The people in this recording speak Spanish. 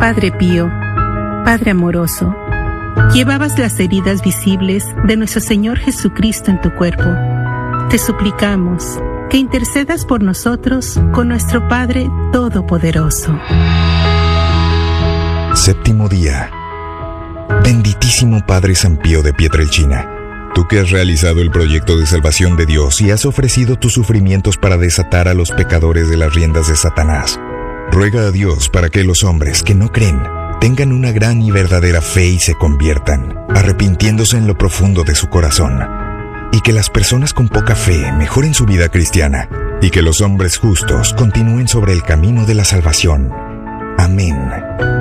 Padre Pío, Padre amoroso, llevabas las heridas visibles de nuestro Señor Jesucristo en tu cuerpo. Te suplicamos que intercedas por nosotros con nuestro Padre Todopoderoso. Séptimo día. Benditísimo Padre San Pío de Pietrelcina, tú que has realizado el proyecto de salvación de Dios y has ofrecido tus sufrimientos para desatar a los pecadores de las riendas de Satanás, ruega a Dios para que los hombres que no creen tengan una gran y verdadera fe y se conviertan, arrepintiéndose en lo profundo de su corazón, y que las personas con poca fe mejoren su vida cristiana, y que los hombres justos continúen sobre el camino de la salvación. Amén.